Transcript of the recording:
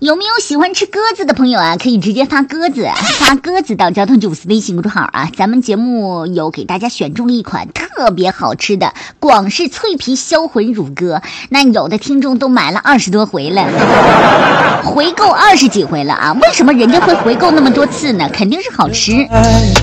有没有喜欢吃鸽子的朋友啊？可以直接发鸽子到交通954微信公众号啊。咱们节目有给大家选中了一款特别好吃的广式脆皮销魂乳鸽，那有的听众都买了20多回了，回购20几回了啊！为什么人家会回购那么多次呢？肯定是好吃。